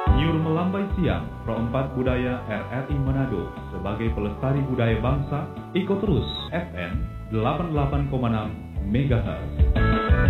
Nyur Melambai Siang, Pro 4 Budaya RRI Manado sebagai pelestari budaya bangsa, ikut terus FM 88,6 MHz.